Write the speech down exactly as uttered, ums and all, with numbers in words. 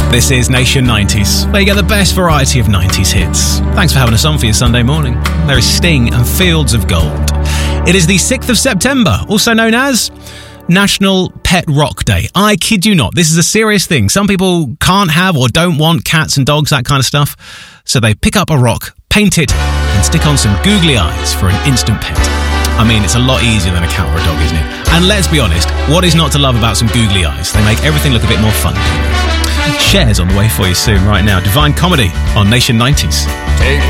This is Nation nineties, where you get the best variety of nineties hits. Thanks for having us on for your Sunday morning. There is Sting and Fields of Gold. It is the sixth of September, also known as National Pet Rock Day. I kid you not, this is a serious thing. Some people can't have or don't want cats and dogs, that kind of stuff. So they pick up a rock, paint it, and stick on some googly eyes for an instant pet. I mean, it's a lot easier than a cat or a dog, isn't it? And let's be honest, what is not to love about some googly eyes? They make everything look a bit more fun. Shares on the way for you soon right now. Divine Comedy on Nation nineties. Take